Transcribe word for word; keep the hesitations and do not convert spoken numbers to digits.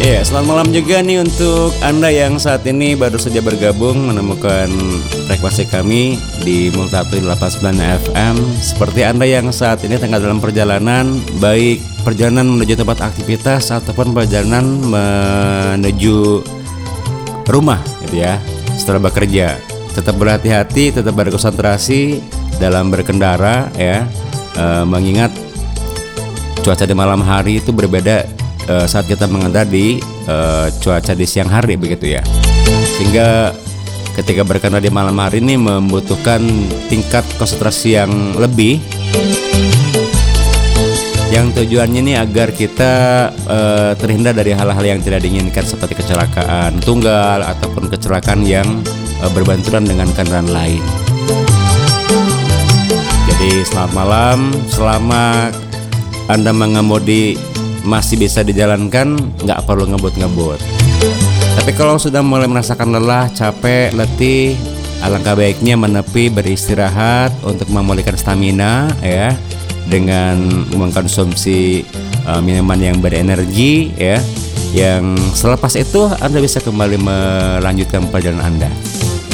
Iya, selamat malam juga nih untuk Anda yang saat ini baru saja bergabung menemukan frekuensi kami di Multatu delapan puluh sembilan F M. Seperti Anda yang saat ini tengah dalam perjalanan, baik perjalanan menuju tempat aktivitas ataupun perjalanan menuju rumah gitu ya, setelah bekerja. Tetap berhati-hati, tetap berkonsentrasi dalam berkendara ya, e, mengingat cuaca di malam hari itu berbeda Uh, saat kita mengendar di uh, cuaca di siang hari begitu ya, sehingga ketika berkendara di malam hari ini membutuhkan tingkat konsentrasi yang lebih, yang tujuannya ini agar kita uh, terhindar dari hal-hal yang tidak diinginkan seperti kecelakaan tunggal ataupun kecelakaan yang uh, berbenturan dengan kendaraan lain. Jadi selamat malam, selama Anda mengemudi masih bisa dijalankan, nggak perlu ngebut-ngebut. Tapi kalau sudah mulai merasakan lelah, capek, letih, alangkah baiknya menepi, beristirahat untuk memulihkan stamina ya, dengan mengkonsumsi uh, minuman yang berenergi ya. Yang selepas itu Anda bisa kembali melanjutkan perjalanan Anda.